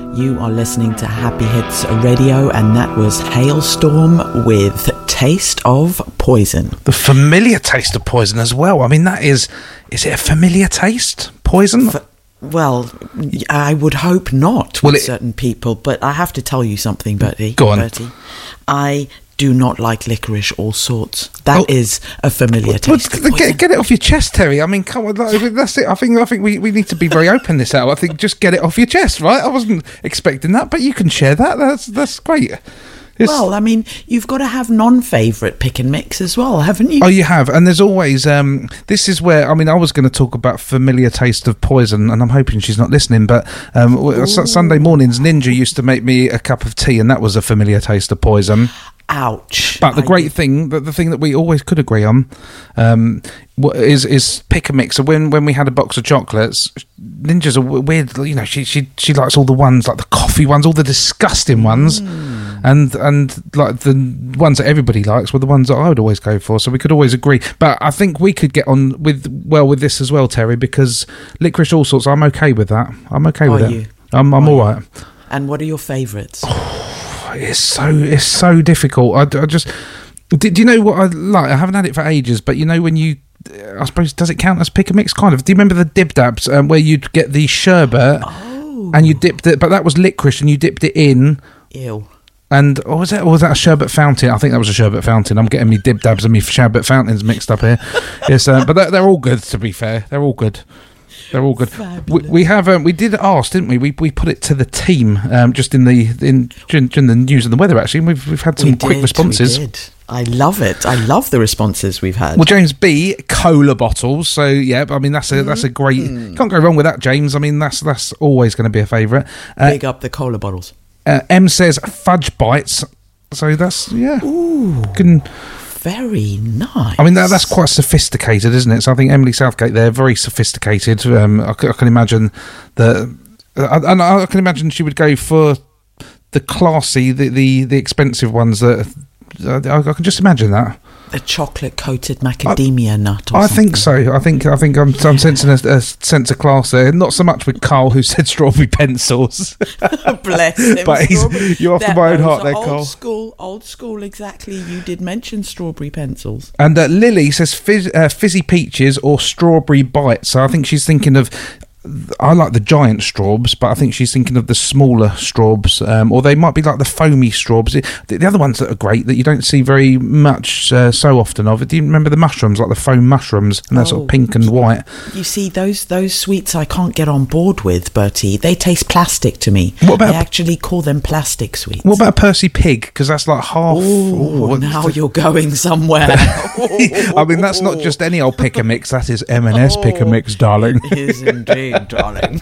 You are listening to Happy Hits Radio, and that was Hailstorm with Taste of Poison. The familiar taste of poison as well. I mean, that is it a familiar taste? Poison? Well, I would hope not with certain people, but I have to tell you something, Bertie. Go on. Bertie. I do not like licorice all sorts. That is a familiar taste. Get it off your chest, Terry. I mean, come on, that's it. I think we need to be very open this hour. I think just get it off your chest, right? I wasn't expecting that, but you can share that. That's great. Well, I mean, you've got to have non-favourite pick and mix as well, haven't you? Oh, you have. And there's always... this is where... I mean, I was going to talk about familiar taste of poison, and I'm hoping she's not listening, but Sunday mornings, Ninja used to make me a cup of tea, and that was a familiar taste of poison. Ouch. But the great thing, the thing that we always could agree on, is pick and mix. So when we had a box of chocolates, Ninja's a weird, you know, she likes all the ones, like the coffee ones, all the disgusting ones, and like the ones that everybody likes were the ones that I would always go for. So we could always agree. But I think we could get on with this as well, Terry, because licorice all sorts, I'm okay with that. I'm okay with it. I'm all right. And what are your favourites? It's so difficult. I just... Do you know what I like? I haven't had it for ages, but you know when you... I suppose, does it count as pick and mix? Kind of. Do you remember the Dib Dabs where you'd get the sherbet and you dipped it... But that was licorice and you dipped it in... Ew. And or was that a sherbet fountain? I think that was a sherbet fountain. I'm getting me Dib Dabs and me sherbet fountains mixed up here. Yes, but they're all good, to be fair. They're all good. They're all good. We have we did ask, didn't we? We put it to the team just during the news and the weather actually, and we've had some quick responses. We did. I love it. I love the responses we've had. Well, James B, cola bottles. So yeah, I mean that's a great. Can't go wrong with that, James. I mean that's always going to be a favourite. Big up the cola bottles. M says fudge bites. So that's Ooh. Very nice. I mean, that's quite sophisticated, isn't it? So I think Emily Southgate, they're very sophisticated. I can imagine that... And I can imagine she would go for the classy, the expensive ones. That I can just imagine that. A chocolate-coated macadamia nut or I something. think so. I think I'm sensing a sense of class there. Not so much with Carl, who said strawberry pencils. Bless him. But you're after my own heart there, Carl. Old school, exactly. You did mention strawberry pencils. And Lily says fizzy peaches or strawberry bites. So I think she's thinking of... I like the giant straws, but I think she's thinking of the smaller straws, or they might be like the foamy straws. The other ones that are great that you don't see very much so often of. Do you remember the mushrooms, like the foam mushrooms, and they're sort of pink and white? You see, those sweets I can't get on board with, Bertie. They taste plastic to me. What about? They actually call them plastic sweets. What about Percy Pig? Because that's like half. Now you're going somewhere. I mean, that's not just any old pick and mix. That is M&S pick and mix, darling. It is indeed. Darling.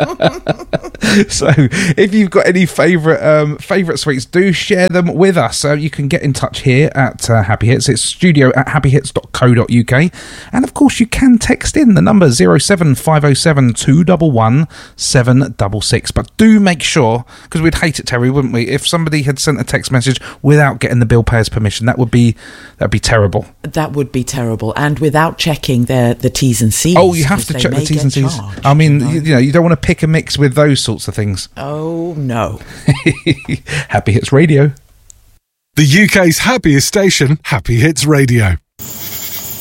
So if you've got any favourite sweets, do share them with us. So you can get in touch here at Happy Hits. It's studio@happyhits.co.uk, and of course you can text in the number 07507 211 766. But do make sure, because we'd hate it, Terry, wouldn't we, if somebody had sent a text message without getting the bill payer's permission. That'd be terrible. That would be terrible, and without checking the T's and C's. Oh, you have to check the T's and C's. I mean, you don't want to pick and mix with those sorts of things. Oh, no. Happy Hits Radio. The UK's happiest station, Happy Hits Radio.